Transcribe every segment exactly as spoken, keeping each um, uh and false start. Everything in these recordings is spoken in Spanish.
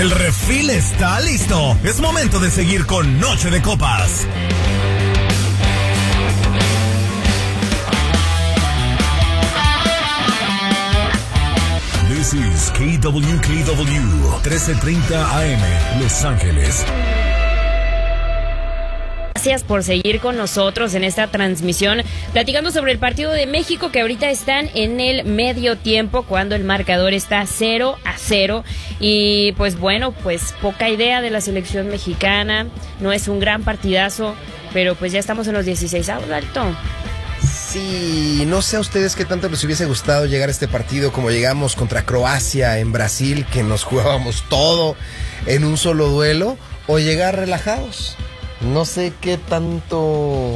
El refil está listo. Es momento de seguir con Noche de Copas. This is K W K W trece treinta A M, Los Ángeles. Gracias por seguir con nosotros en esta transmisión, platicando sobre el partido de México, que ahorita están en el medio tiempo, cuando el marcador está cero a cero. Y pues bueno, pues poca idea de la selección mexicana, no es un gran partidazo, pero pues ya estamos en los dieciséis, Alto. Sí, no sé a ustedes qué tanto les hubiese gustado llegar a este partido como llegamos contra Croacia en Brasil, que nos jugábamos todo en un solo duelo, o llegar relajados. No sé qué tanto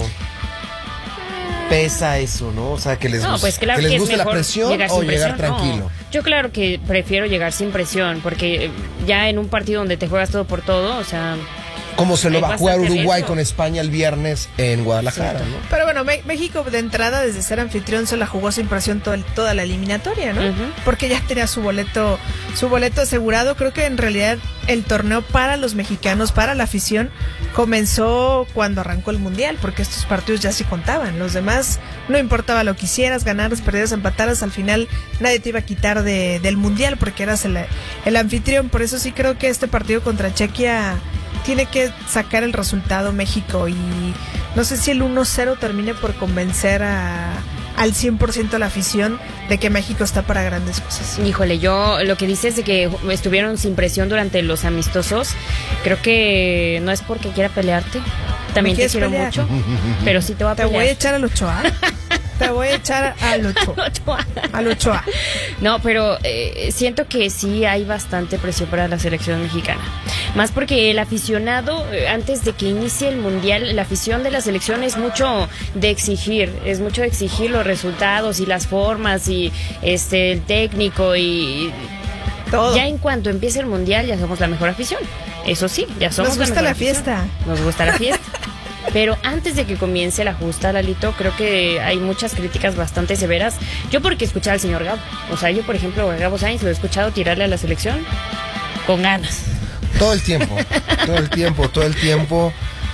pesa eso, ¿no? O sea, que les, no, pues claro que les que guste la presión llegar o sin llegar presión, tranquilo. No. Yo claro que prefiero llegar sin presión, porque ya en un partido donde te juegas todo por todo, o sea... Como se lo va a jugar Uruguay riesgo. con España el viernes en Guadalajara, sí, ¿no? Pero bueno, Me- México de entrada, desde ser anfitrión, se la jugó sin presión todo el, toda la eliminatoria, ¿no? Uh-huh. Porque ya tenía su boleto, su boleto asegurado. Creo que en realidad el torneo para los mexicanos, para la afición, comenzó cuando arrancó el Mundial, porque estos partidos ya sí contaban. Los demás, no importaba lo que hicieras, ganaras, perdieras, empataras, al final nadie te iba a quitar de, del Mundial porque eras el, el anfitrión. Por eso sí creo que este partido contra Chequia tiene que sacar el resultado México, y no sé si el uno cero termine por convencer a, al cien por ciento a la afición de que México está para grandes cosas. Híjole, yo lo que dices de que estuvieron sin presión durante los amistosos, creo que no es porque quiera pelearte, también te quiero pelear? mucho, pero sí te voy a pelear. Te voy a echar al Ochoa. Te voy a echar al Ochoa. Al Ochoa. No, pero eh, siento que sí hay bastante presión para la selección mexicana. Más porque el aficionado, eh, antes de que inicie el Mundial, la afición de la selección es mucho de exigir, es mucho de exigir los resultados y las formas y este el técnico y todo. Ya en cuanto empiece el Mundial ya somos la mejor afición. Eso sí, ya somos Nos gusta la, la afición. fiesta. Nos gusta la fiesta. Pero antes de que comience la justa, Lalito, creo que hay muchas críticas bastante severas. Yo porque escuchar al señor Gabo. O sea, yo por ejemplo, a Gabo Sainz lo he escuchado tirarle a la selección con ganas. Todo el tiempo, todo el tiempo, todo el tiempo.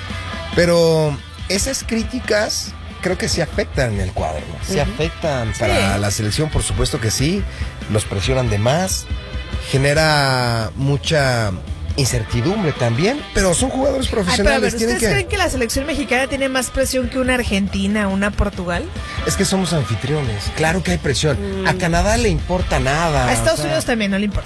Pero esas críticas creo que sí afectan el cuadro, ¿no? Sí uh-huh. afectan para sí. la selección, por supuesto que sí. Los presionan de más. Genera mucha incertidumbre también, pero son jugadores profesionales. Ay, pero a ver, ¿ustedes que... creen que la selección mexicana tiene más presión que una Argentina, una Portugal? Es que somos anfitriones, claro que hay presión. Mm. A Canadá le importa nada. A Estados o sea... Unidos también no le importa.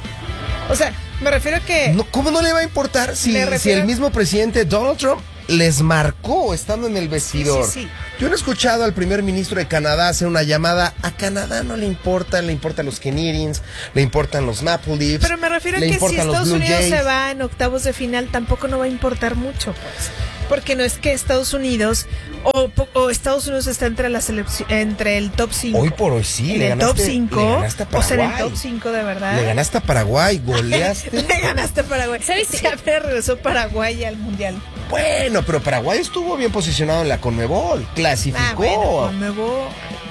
O sea, me refiero a que... No, ¿cómo no le va a importar si, refiero... si el mismo presidente Donald Trump les marcó estando en el vestidor? Sí, sí, sí. Yo no he escuchado al primer ministro de Canadá hacer una llamada. A Canadá no le importa, le importan los Canadiens, le importan los Maple Leafs. Pero me refiero a que si Estados Unidos se va en octavos de final, tampoco no va a importar mucho, pues. Porque no es que Estados Unidos o, o Estados Unidos está entre la selección, entre el top cinco. Hoy por hoy sí, en le el ganaste, top cinco, le ganaste a Paraguay. O sea, en el top cinco de verdad. Le ganaste a Paraguay, goleaste. Le ganaste a Paraguay. ¿Sabes si apenas regresó Paraguay al Mundial? Bueno, pero Paraguay estuvo bien posicionado en la Conmebol, clasificó. Ah, bueno, Conmebol.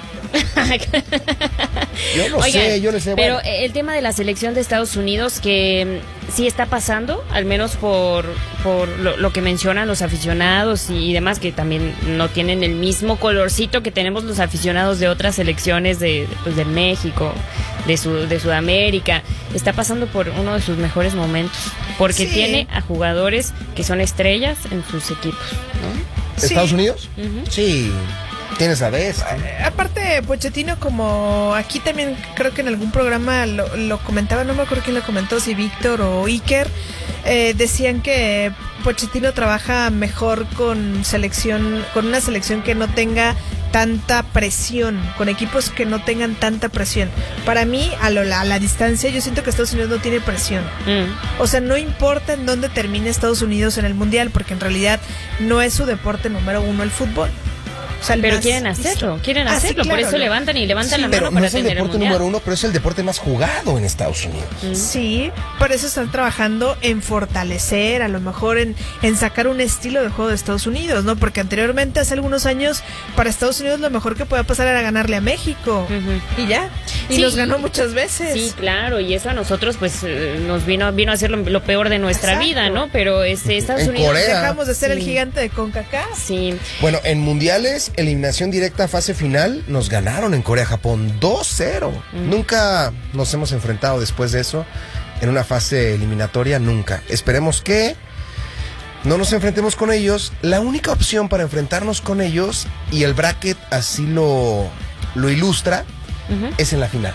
Yo no Oigan, sé, yo no sé. Pero bueno. el tema de la selección de Estados Unidos, que sí está pasando, al menos por, por lo, lo que mencionan los aficionados y demás, que también no tienen el mismo colorcito que tenemos los aficionados de otras selecciones de, pues, de México, de, su, de Sudamérica. Está pasando por uno de sus mejores momentos, porque sí. tiene a jugadores que son estrellas en sus equipos, ¿no? ¿Estados sí. Unidos? Uh-huh. Sí. Tienes a Best. Eh, aparte, Pochettino, como aquí también creo que en algún programa lo, lo comentaba, no me acuerdo quién lo comentó, si Víctor o Iker, eh, decían que Pochettino trabaja mejor con selección, con una selección que no tenga tanta presión, con equipos que no tengan tanta presión. Para mí, a, lo, a la distancia, yo siento que Estados Unidos no tiene presión. Mm. O sea, no importa en dónde termine Estados Unidos en el Mundial, porque en realidad no es su deporte número uno el fútbol. O sea, el pero más quieren listo. hacerlo, quieren Ah, sí, hacerlo, por claro, eso lo- levantan y levantan Sí, la pero mano no para es el tener el deporte mundial. número uno, pero es el deporte más jugado en Estados Unidos. Sí, por eso están trabajando en fortalecer, a lo mejor en, en sacar un estilo de juego de Estados Unidos, ¿no? Porque anteriormente, hace algunos años, para Estados Unidos lo mejor que podía pasar era ganarle a México. Ujú. Y ya. Y Sí. nos ganó muchas veces. Sí, claro, y eso a nosotros pues eh, nos vino vino a ser lo, lo peor de nuestra Exacto. vida, ¿no? Pero este Estados En Unidos Corea. Dejamos de ser el Sí. gigante de CONCACAF. Sí. Bueno, en mundiales, eliminación directa, fase final, nos ganaron en Corea-Japón dos cero. Mm. Nunca nos hemos enfrentado después de eso en una fase eliminatoria, nunca. Esperemos que no nos enfrentemos con ellos. La única opción para enfrentarnos con ellos, y el bracket así lo, lo ilustra, Ujú. es en la final.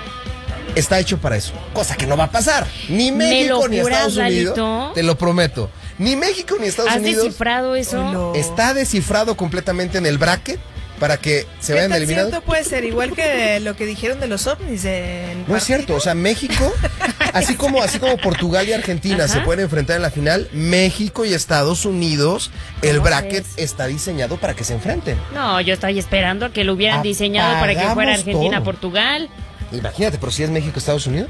Está hecho para eso, cosa que no va a pasar. Ni ¿Me México lo ni juras, Estados Unidos, Lalito? te lo prometo. Ni México ni Estados ¿Has Unidos descifrado eso? No. está descifrado completamente en el bracket para que se ¿Qué vayan tan eliminados. cierto puede ser? Igual que lo que dijeron de los ovnis del No es cierto, o sea, México, así como así como Portugal y Argentina Ajá. se pueden enfrentar en la final, México y Estados Unidos, el ¿Cómo bracket crees? está diseñado para que se enfrenten. No, yo estoy esperando a que lo hubieran diseñado para que fuera Apagamos Argentina, todo. Portugal. Imagínate, pero si es México Estados Unidos,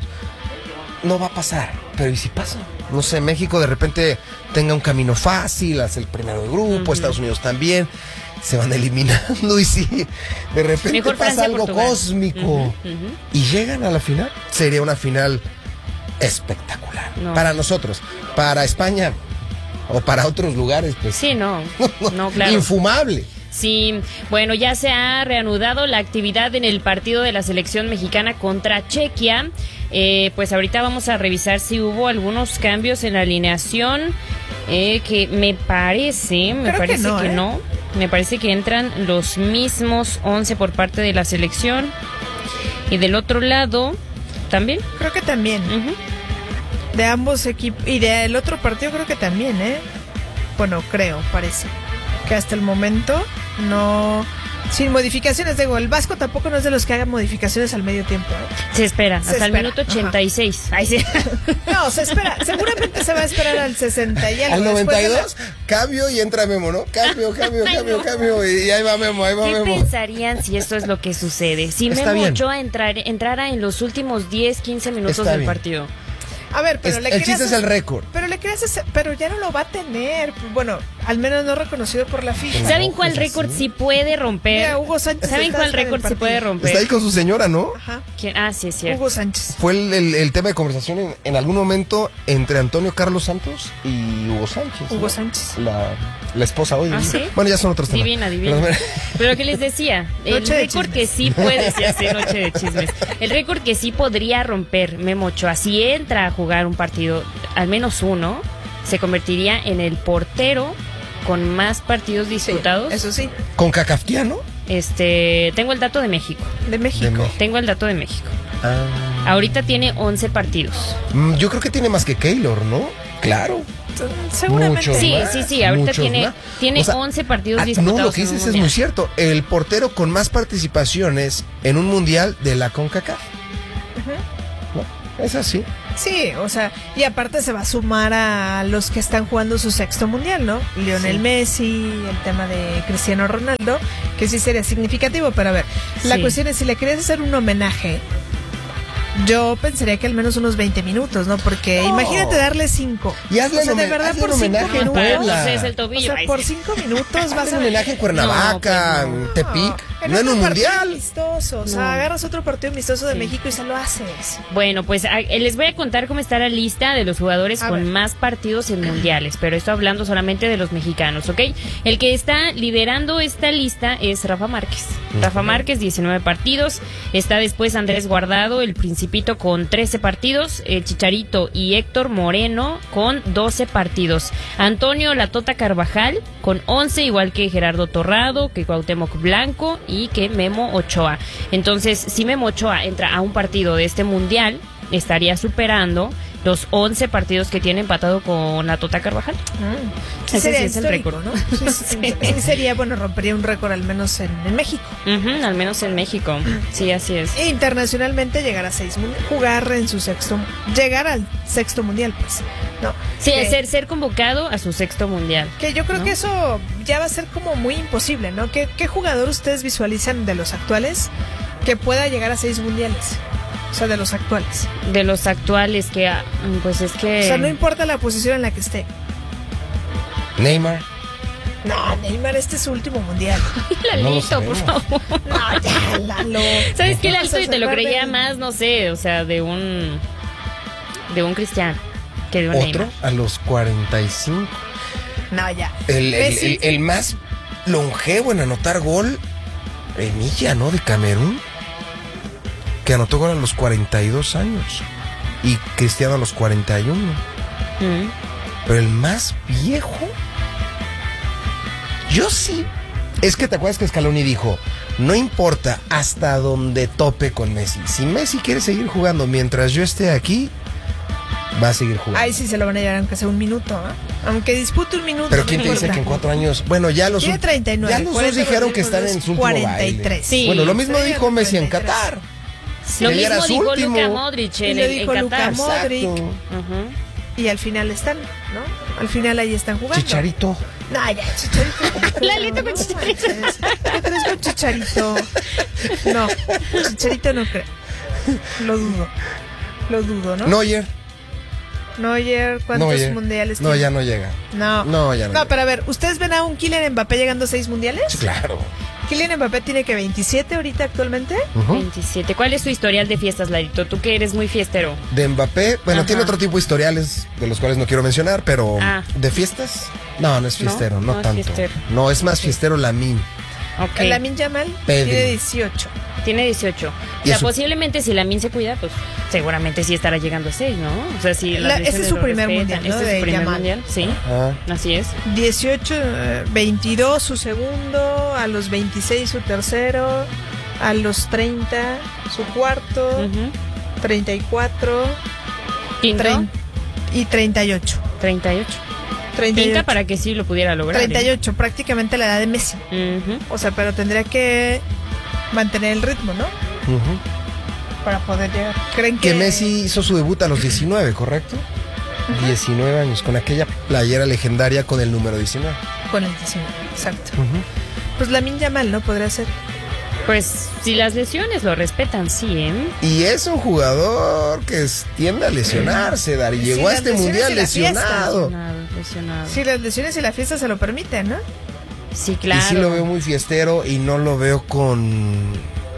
no va a pasar. Pero ¿y si pasa? No sé, México de repente tenga un camino fácil, hace el primero de grupo, Ujú. Estados Unidos también, se van eliminando y si de repente Mejor pasa Francia, algo Portugal. cósmico Ujú, ujú. y llegan a la final, sería una final espectacular. No. Para nosotros, para España o para otros lugares, pues Sí, no. No, claro. infumable. Sí, bueno, ya se ha reanudado la actividad en el partido de la selección mexicana contra Chequia. Eh, pues ahorita vamos a revisar si hubo algunos cambios en la alineación, eh, que me parece, me Creo que parece no, que ¿eh? no. Me parece que entran los mismos once por parte de la selección. Y del otro lado, también. Creo que también. Ujú. De ambos equipos. Y del otro partido creo que también, ¿eh? Bueno, creo, parece. Que hasta el momento no... Sin modificaciones, digo, el Vasco tampoco no es de los que hagan modificaciones al medio tiempo, ¿eh? Se espera, Se hasta el espera, minuto ochenta y seis. Ay, sí. No, se espera, seguramente se va a esperar al sesenta y algo. Al después noventa y de la- dos, cambio y entra Memo, ¿no? Cambio, cambio, Ay, cambio, no. cambio. Y ahí va Memo, ahí va ¿Qué Memo. pensarían si esto es lo que sucede? Si Está Memo bien. Ochoa entrar, entrara en los últimos diez, quince minutos Está del bien. partido. A ver, pero Es- le el querías chiste es hacer- el récord. Pero le querías hacer- pero ya no lo va a tener. Bueno, al menos no reconocido por la FIFA. Claro. ¿Saben cuál es récord así. sí puede romper? Mira, Hugo Sánchez ¿Saben está cuál hasta en el récord sí partido. puede romper? Está ahí con su señora, ¿no? Ajá. ¿Quién? Ah, sí, es cierto. Hugo Sánchez. Fue el, el- el tema de conversación en, en algún momento entre Antonio Carlos Santos y Hugo Sánchez. ¿no? Hugo Sánchez. La, la esposa hoy. ¿Ah, ¿no? sí? Bueno, ya son otros temas. Divina, divina. Pero- Pero ¿qué les decía? El Noche de récord que chismes. sí puede, sí, hace noche de chismes. El récord que sí podría romper Memo Ochoa, si entra a jugar un partido, al menos uno, se convertiría en el portero con más partidos disputados. Eso sí, ¿Con Cacafquiano? Este, tengo el dato de México. de México. De México. Tengo el dato de México. Ah. Ahorita tiene once partidos. Mm, Yo creo que tiene más que Keylor, ¿no? Claro. Seguramente. Muchos Sí, más, sí, sí, ahorita muchos tiene, más. tiene O sea, once partidos ah, disputados. No, lo que en un dices es mundial. muy cierto. El portero con más participaciones en un mundial de la CONCACAF. ¿No? Es así. Sí, o sea, y aparte se va a sumar a los que están jugando su sexto mundial, ¿no? Lionel Sí. Messi, el tema de Cristiano Ronaldo, que sí sería significativo, pero a ver, la Sí. cuestión es si le querías hacer un homenaje, yo pensaría que al menos unos veinte minutos, ¿no? Porque No. imagínate darle cinco. Y hazle o sea, un de homen- verdad hazle por un cinco homenaje en minutos. Puebla. Entonces el O tobillo. sea, ay, por sí. cinco minutos vas Haz a un homenaje en Cuernavaca, No, pues en Tepic, En no en otro un partido mundial. amistoso, o sea, No. agarras otro partido amistoso de Sí. México y se lo haces. Bueno, pues a- eh, les voy a contar cómo está la lista de los jugadores A con ver. más partidos en mundiales, pero esto hablando solamente de los mexicanos, ¿ok? El que está liderando esta lista es Rafa Márquez. Rafa Márquez, diecinueve partidos. Está después Andrés Guardado, el Principito, con trece partidos. El Chicharito y Héctor Moreno con doce partidos. Antonio La Tota Carvajal con once, igual que Gerardo Torrado, que Cuauhtémoc Blanco y que Memo Ochoa. Entonces, si Memo Ochoa entra a un partido de este mundial, estaría superando los once partidos que tiene empatado con La Tota Carvajal. Sí, Ese sería sí es el histórico, récord. ¿no? Sí, sí, sí sería, bueno, rompería un récord al menos en, en México. Ujú, al menos en México. Sí, así es. E internacionalmente llegar a seis mundiales, jugar en su sexto, llegar al sexto mundial, pues. ¿no? Sí, que, ser, ser convocado a su sexto mundial. Que yo creo ¿no? que eso ya va a ser como muy imposible, ¿no? ¿Qué, qué jugador ustedes visualizan de los actuales que pueda llegar a seis mundiales? O sea, de los actuales. De los actuales que, ah, pues es que... O sea, no importa la posición en la que esté. Neymar. No, Neymar, este es su último mundial. Lalito, No lo por sabemos. favor. No, ya, Lalo. ¿Sabes qué, No Lalito? vas a Y te lo salvar creía de- más, no sé, o sea, de un... De un Cristiano que de un Otro Neymar. a los cuarenta y cinco. No, ya. El, el, Messi. el- el más longevo en anotar gol, Emilla, ¿no? De Camerún. Que anotó gol a los cuarenta y dos años. Y Cristiano a los cuarenta y uno. Mm. Pero el más viejo... Yo sí. Es que te acuerdas que Scaloni dijo, no importa hasta donde tope con Messi. Si Messi quiere seguir jugando mientras yo esté aquí, va a seguir jugando. Ay, sí se lo van a llevar aunque sea un minuto, ¿eh? Aunque dispute un minuto. Pero no ¿quién te dice importa. que en cuatro años? Bueno, ya los Tiene ul- treinta y nueve. Ya los dos cuarenta dijeron que con están los en su último cuarenta y baile. tres. Sí. Bueno, lo mismo Sí, dijo Messi en cuarenta y tres. Qatar. Lo Que ya era mismo su dijo último. Luka Modric Y en, lo el- dijo en Luka Qatar. Modric. Exacto. Ujú. Y al final están, ¿no? Al final ahí están jugando. Chicharito. No, ya, Chicharito. Lalito con No Chicharito. manches. ¿Qué traes con Chicharito? No, Chicharito no creo. Lo dudo. Lo dudo, ¿no? Neuer. Neuer, ¿cuántos Neuer. mundiales No, tiene? ya no llega. No. No, ya no No, llega. pero a ver, ¿ustedes ven a un Kylian Mbappé llegando a seis mundiales? Sí, claro. Kylian Mbappé tiene que veintisiete ahorita actualmente. Ujú. veintisiete. ¿Cuál es tu historial de fiestas, Lalito? Tú que eres muy fiestero. De Mbappé, bueno, Ajá. tiene otro tipo de historiales de los cuales no quiero mencionar, pero Ah. ¿de fiestas? No, no es No, fiestero, no, no es tanto. fiestero. No, es más fiestero Lamine. Ok. Lamine Yamal Pedri. tiene dieciocho. Tiene dieciocho. Y O sea, es su- posiblemente si Lamine se cuida, pues seguramente sí estará llegando a seis, ¿no? O sea, si las La- ese lesiones es su lo primer respetan. mundial, ¿no? Este es De su primer Yamal. mundial, sí. Ah. Así es. dieciocho, eh, veintidós su segundo, a los veintiséis su tercero, a los treinta su cuarto, Ujú. treinta y cuatro Quinto, trein- y treinta y ocho. treinta y ocho. treinta y Pinta ocho. para que sí lo pudiera lograr. treinta y ocho, prácticamente la edad de Messi. ¿eh? Ujú. O sea, pero tendría que mantener el ritmo, ¿no? Ujú. Para poder llegar. ¿Creen que, Que Messi hizo su debut a los diecinueve, ¿correcto? diecinueve años, con aquella playera legendaria con el número diecinueve. Con el diecinueve, exacto. Ujú. Pues Lamine Yamal, ¿no? Podría ser. Pues si las lesiones lo respetan, sí, ¿eh? Y es un jugador que es- tiende a lesionarse, Dari. Sí, Llegó a las este lesiones mundial y la fiesta. lesionado. Lesionado, lesionado. Si las lesiones y la fiesta se lo permiten, ¿no? Sí, claro. Y sí lo veo muy fiestero y no lo veo con.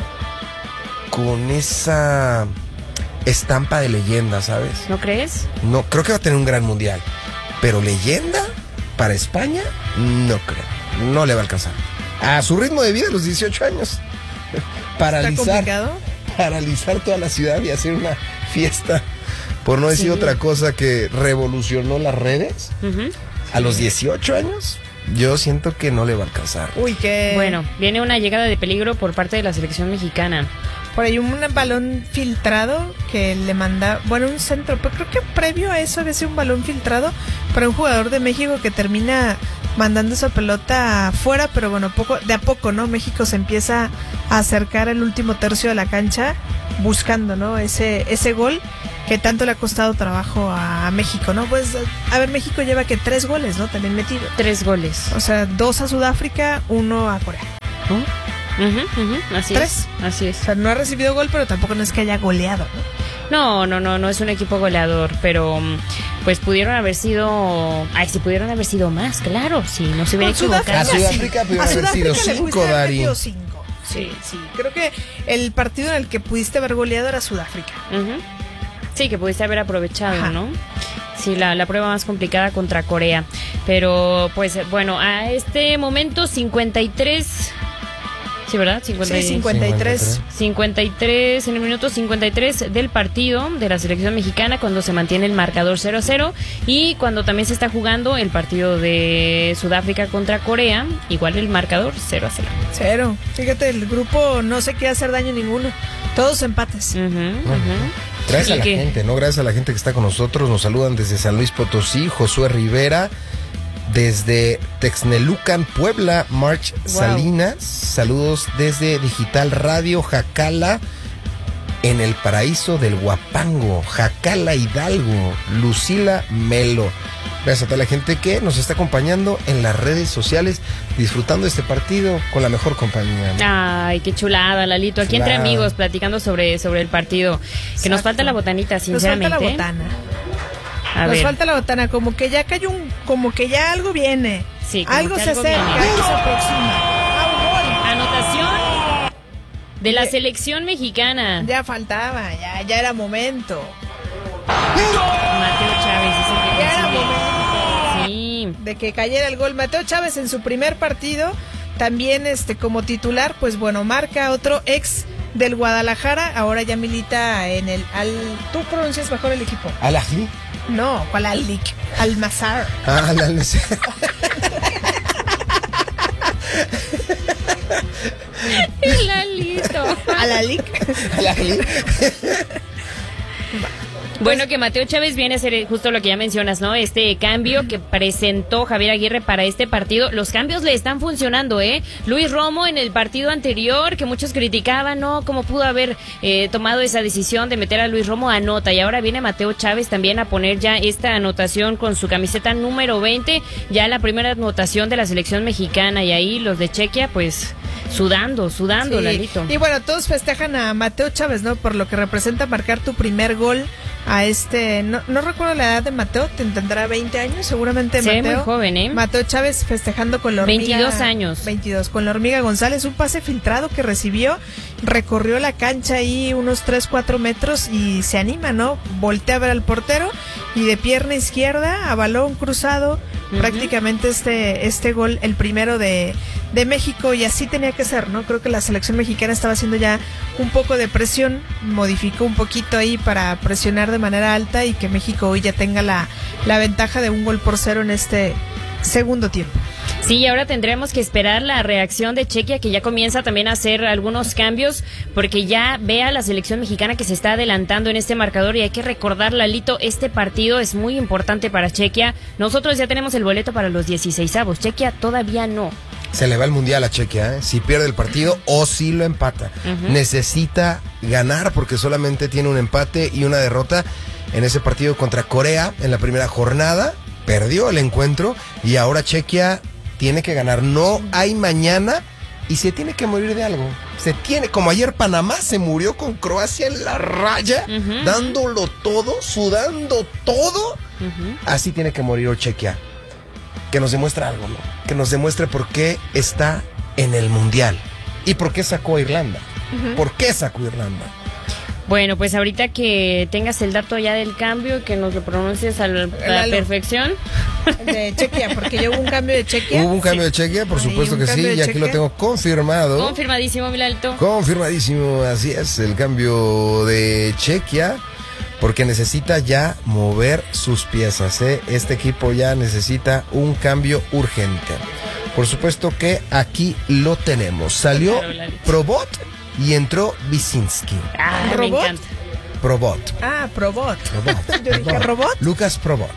con esa estampa de leyenda, ¿sabes? ¿No crees? No, creo que va a tener un gran mundial. Pero leyenda para España, no creo. No le va a alcanzar. A su ritmo de vida a los dieciocho años. Está Paralizar. complicado. Paralizar toda la ciudad y hacer una fiesta. Por no decir Sí. otra cosa que revolucionó las redes. Ujú. A los dieciocho años, yo siento que no le va a alcanzar. Uy, que. Bueno, viene una llegada de peligro por parte de la selección mexicana. Por ahí un balón filtrado que le manda. Bueno, un centro. Pero creo que previo a eso había sido un balón filtrado para un jugador de México que termina mandando esa pelota afuera. Pero bueno, poco, de a poco, ¿no? México se empieza a acercar al último tercio de la cancha buscando, ¿no? Ese, ese gol que tanto le ha costado trabajo a México, ¿no? Pues, a ver, México lleva que tres goles, ¿no? También metido. Tres goles. O sea, dos a Sudáfrica, uno a Corea. Ujú, ujú, así Tres. es. Así es. O sea, no ha recibido gol, pero tampoco no es que haya goleado, ¿no? No, no, no, no es un equipo goleador, pero mm, pues pudieron haber sido, ay, sí pudieron haber sido más, claro, sí, no se hubiera Con Sudáfrica, A equivocado. Sudáfrica pudieron A haber Sudáfrica sido le cinco, pudiste haber Dari. metido cinco. Sí, sí. Creo que el partido en el que pudiste haber goleado era Sudáfrica. Ujú. Sí, que pudiste haber aprovechado, Ajá. ¿no? Sí, la, la prueba más complicada contra Corea. Pero, pues, bueno, a este momento cincuenta y tres... Sí, ¿verdad? cincuenta y- Sí, cincuenta y tres. cincuenta y tres, en el minuto cincuenta y tres del partido de la selección mexicana, cuando se mantiene el marcador cero a cero y cuando también se está jugando el partido de Sudáfrica contra Corea, igual el marcador cero a cero. Cero. Fíjate, el grupo no se quiere hacer daño ninguno. Todos empates. Ujú, ujú. Gracias Y a la que- gente, ¿no? Gracias a la gente que está con nosotros. Nos saludan desde San Luis Potosí, Josué Rivera. Desde Texnelucan, Puebla, March Wow. Salinas. Saludos desde Digital Radio Jacala. en el paraíso del Huapango, Jacala, Hidalgo, Lucila Melo. Gracias a toda la gente que nos está acompañando en las redes sociales, disfrutando este partido con la mejor compañía. Ay, qué chulada, Lalito. Aquí chulada. Entre amigos, platicando sobre, sobre el partido. Exacto. Que nos falta la botanita, sinceramente. Nos falta la botana. A nos ver. falta la botana, como que ya cayó un, como que ya algo viene. Sí, algo se acerca, algo se aproxima. Ah, un gol. Anotación de la selección mexicana. Ya faltaba, ya, ya era momento. Mateo Chávez es el que ya era momento. Sí. De que cayera el gol. Mateo Chávez en su primer partido, también este como titular, pues bueno, marca otro ex del Guadalajara, ahora ya milita en el al tú pronuncias mejor el equipo. ¿Al Ahly? No, ¿cuál Al-Lik? Al-Mazar. Ah, al Al-Mazar. El Lalito. Al-Alik. Al-Ahly. Bueno, que Mateo Chávez viene a hacer justo lo que ya mencionas, ¿no? Este cambio que presentó Javier Aguirre para este partido. Los cambios le están funcionando, ¿eh? Luis Romo en el partido anterior, que muchos criticaban, ¿no? ¿Cómo pudo haber eh, tomado esa decisión de meter a Luis Romo? Anota. Y ahora viene Mateo Chávez también a poner ya esta anotación con su camiseta número veinte. Ya la primera anotación de la selección mexicana. Y ahí los de Chequia, pues, sudando, sudando, sí. Lalito. Y bueno, todos festejan a Mateo Chávez, ¿no? Por lo que representa marcar tu primer gol a este, no, no recuerdo la edad de Mateo, tendrá veinte años, seguramente. Sí, Mateo. Muy joven, ¿eh? Mateo Chávez festejando con la hormiga. veintidós años. veintidós, con la hormiga González, un pase filtrado que recibió, recorrió la cancha ahí unos tres, cuatro metros y se anima, ¿no? Voltea a ver al portero y de pierna izquierda a balón cruzado, uh-huh. prácticamente este, este gol, el primero de, de México, y así tenía que ser, ¿no? Creo que la selección mexicana estaba haciendo ya un poco de presión, modificó un poquito ahí para presionar de manera alta y que México hoy ya tenga la, la ventaja de un gol por cero en este segundo tiempo. Sí, y ahora tendremos que esperar la reacción de Chequia, que ya comienza también a hacer algunos cambios, porque ya ve a la selección mexicana que se está adelantando en este marcador, y hay que recordar, Lalito, este partido es muy importante para Chequia. Nosotros ya tenemos el boleto para los dieciseisavos, Chequia todavía no. Se le va el mundial a Chequia, ¿eh? Si pierde el partido o si lo empata. Uh-huh. Necesita ganar porque solamente tiene un empate y una derrota en ese partido contra Corea en la primera jornada. Perdió el encuentro y ahora Chequia tiene que ganar. No hay mañana y se tiene que morir de algo. Se tiene, como ayer Panamá se murió con Croacia en la raya, uh-huh. dándolo todo, sudando todo. Uh-huh. Así tiene que morir Chequia. Que nos demuestre algo, ¿no? Que nos demuestre por qué está en el Mundial y por qué sacó a Irlanda. Uh-huh. ¿Por qué sacó a Irlanda? Bueno, pues ahorita que tengas el dato ya del cambio, que nos lo pronuncies a la, a la perfección. De Chequia, porque ya hubo un cambio de Chequia. Hubo un cambio sí. de Chequia, por Ay, supuesto que sí, y aquí lo tengo confirmado. Confirmadísimo, Milalto. Confirmadísimo, así es, el cambio de Chequia. Porque necesita ya mover sus piezas, ¿eh? Este equipo ya necesita un cambio urgente. Por supuesto que aquí lo tenemos. Salió Probot y entró Wyszynski. Ah, ¿Robot? Me encanta. Probot. Ah, Probot. Probot. Yo dije Robot. Lucas Probot.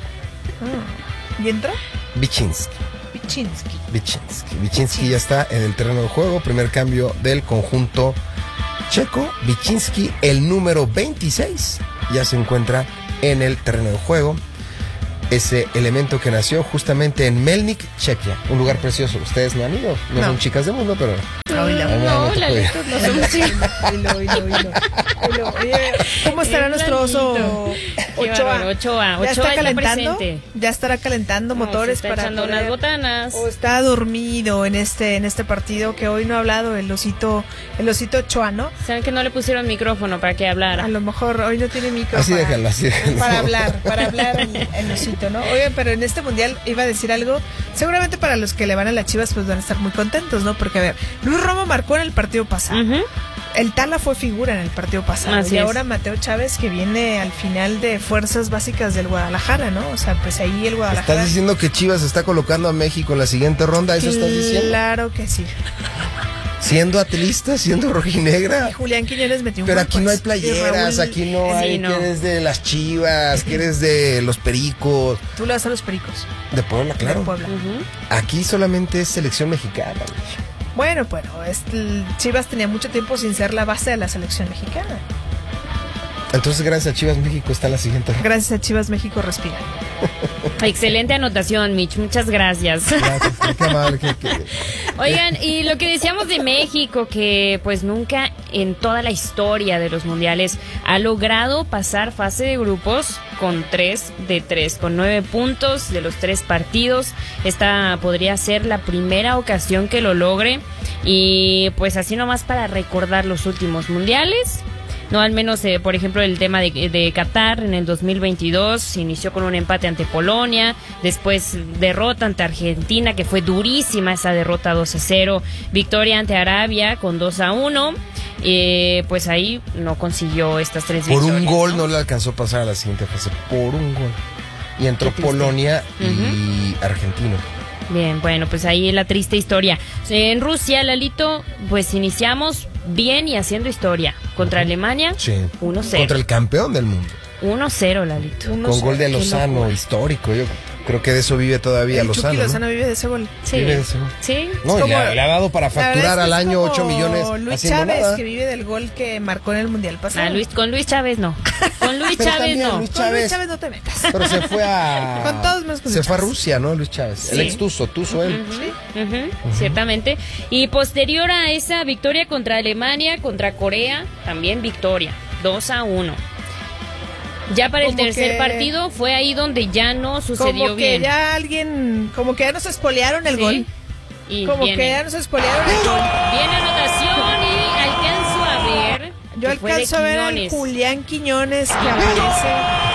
Ah. ¿Y entró? Wyszynski. Wyszynski. Wyszynski. Wyszynski ya está en el terreno de juego. Primer cambio del conjunto checo. Wyszynski, el número veintiséis, ya se encuentra en el terreno de juego. Ese elemento que nació justamente en Melnik, Chequia, un lugar precioso. Ustedes no han ido, no, no. son chicas de mundo, pero no, no, no, Lalito, no somos chicas. ¿Cómo estará nuestro oso Ochoa? Ochoa, ¿Ya está calentando? Presente. ¿Ya estará calentando no, motores está para echando poder, unas botanas? ¿O está dormido en este en este partido que hoy no ha hablado el osito el osito Ochoa, ¿no? ¿Saben que no le pusieron micrófono para que hablara? A lo mejor hoy no tiene micrófono. Así déjalo, así déjalo. Para hablar, para hablar el, el osito, ¿no? Oigan, pero en este mundial iba a decir algo, seguramente para los que le van a las Chivas pues van a estar muy contentos, ¿no? Porque a ver, Luis Romo marcó en el partido pasado. Uh-huh. El Tala fue figura en el partido pasado. Así y es. Ahora Mateo Chávez, que viene al final de fuerzas básicas del Guadalajara, ¿no? O sea, pues ahí el Guadalajara. ¿Estás diciendo que Chivas está colocando a México en la siguiente ronda? ¿Eso estás diciendo? Claro que sí. Siendo atlista, siendo rojinegra. Y Julián Quiñones metió un Pero gol, aquí pues. no hay playeras, Raúl... aquí no hay sí, no. que eres de las Chivas, que eres de los Pericos. Tú le vas a los Pericos. De Puebla, claro. De Puebla. Uh-huh. Aquí solamente es selección mexicana. Bueno, bueno, este, Chivas tenía mucho tiempo sin ser la base de la selección mexicana. Entonces, gracias a Chivas México está la siguiente. Gracias a Chivas México respira. Excelente anotación, Mitch. Muchas gracias. Gracias, qué amable. Qué, qué... Oigan, y lo que decíamos de México, que pues nunca en toda la historia de los mundiales ha logrado pasar fase de grupos con tres de tres, con nueve puntos de los tres partidos. Esta podría ser la primera ocasión que lo logre. Y pues así nomás para recordar los últimos mundiales. No, al menos, eh, por ejemplo, el tema de, de Qatar en el dos mil veintidós se inició con un empate ante Polonia, después derrota ante Argentina, que fue durísima esa derrota dos a cero, victoria ante Arabia con dos a uno, eh, pues ahí no consiguió estas tres por victorias. Por un gol ¿no? no le alcanzó a pasar a la siguiente fase, por un gol. Y entró Polonia y uh-huh. Argentina. Bien, bueno, pues ahí la triste historia. En Rusia, Lalito, pues iniciamos bien y haciendo historia. Contra Alemania, sí. uno cero. Contra el campeón del mundo. uno cero, Lalito. Con gol de Lozano, histórico. Yo creo que de eso vive todavía el Lozano. Chucky Lozano ¿no? vive de ese gol. Sí. Vive de ese gol. Sí. No, como, le, le ha dado para facturar al año ocho millones. Luis haciendo Chávez, nada. que vive del gol que marcó en el Mundial pasado. Ah, Luis, con Luis Chávez no. Con Luis Pero Chávez también, no. Luis Con Luis Chávez no te metas. Pero se fue a... Con todos menos con Se Luis fue a Chávez. Rusia, ¿no? Luis Chávez. Sí. El ex Tuzo, Tuzo él. Uh-huh, Sí. uh-huh, Uh-huh. Ciertamente. Y posterior a esa victoria contra Alemania, contra Corea, también victoria. dos a uno. Ya para el Como tercer que- partido fue ahí donde ya no sucedió Como que bien. ya alguien, como que ya nos espolearon el Sí. gol. Y Como viene. que ya nos espolearon el gol. Viene anotación y alcanzo a ver. Yo que fue de alcanzo a ver al Quiñones. Julián Quiñones que aparece.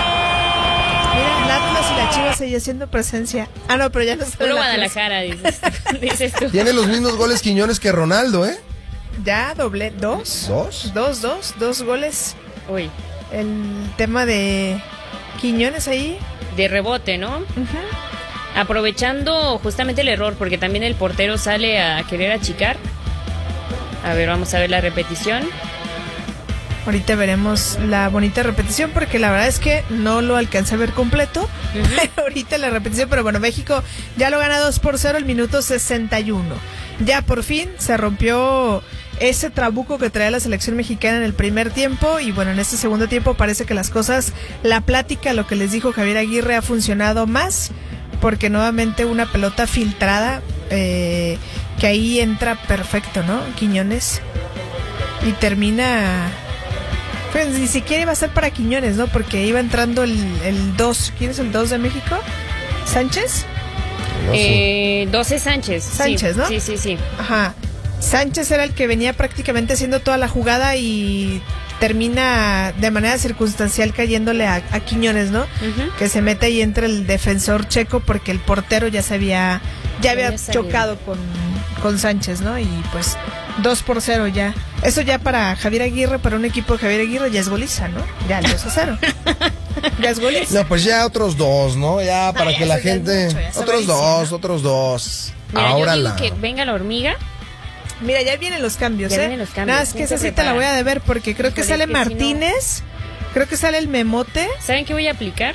Mira, el Atlas y la Chivas sigue haciendo presencia. Ah, no, pero ya no está Puro el Atlas. Guadalajara, dices, dices tú. Tiene los mismos goles Quiñones que Ronaldo, ¿eh? Ya doble, dos. ¿Dos? Dos, dos, dos goles. Uy, El tema de Quiñones ahí. de rebote, ¿no? Ujú. Aprovechando justamente el error, porque también el portero sale a querer achicar. A ver, vamos a ver la repetición. Ahorita veremos la bonita repetición porque la verdad es que no lo alcancé a ver completo. Ujú. Ahorita la repetición, pero bueno, México ya lo gana dos por cero el minuto sesenta y uno. Ya por fin se rompió ese trabuco que traía la selección mexicana en el primer tiempo y bueno, en este segundo tiempo parece que las cosas, la plática, lo que les dijo Javier Aguirre ha funcionado más porque nuevamente una pelota filtrada eh, que ahí entra perfecto, ¿no? Quiñones y termina... Pues ni siquiera iba a ser para Quiñones, ¿no? Porque iba entrando el, el dos. ¿Quién es el dos de México? ¿Sánchez? No sé. Eh, doce Sánchez. sí. Sánchez, ¿no? Sí, sí, sí. Ajá. Sánchez era el que venía prácticamente haciendo toda la jugada y termina de manera circunstancial cayéndole a, a Quiñones, ¿no? Ujú. Que se mete ahí entre el defensor checo porque el portero ya se había, ya había había salido. chocado con, con Sánchez, ¿no? Y pues dos por cero ya. Eso ya para Javier Aguirre, para un equipo de Javier Aguirre ya es goliza, ¿no? Ya el dos a cero. Ya es goliza. No, pues ya otros dos, ¿no? Ya para Ay, que la eso ya es gente... mucho, ya se otros va dos, diciendo. otros dos. Mira, Ahora yo digo la... que venga la hormiga. Mira, ya vienen los cambios, Ya ¿eh? vienen los cambios. Nada, es que ¿Quién esa se sí te la voy prepara? a deber porque creo que Híjole, sale es que si no- Martínez, creo que sale el Memote ¿Saben qué voy a aplicar?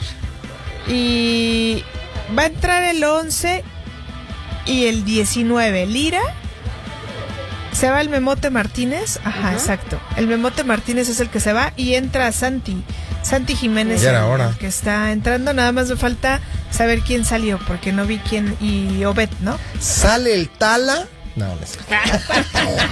y va a entrar el once y el diecinueve. Lira, se va el Memote Martínez, ajá, Ajá. exacto. El Memote Martínez es el que se va y entra Santi, Santi Jiménez, Ya era el- hora. el que está entrando. Nada más me falta saber quién salió porque no vi quién y Obed, ¿no? Sale el Tala... No, no es cierto.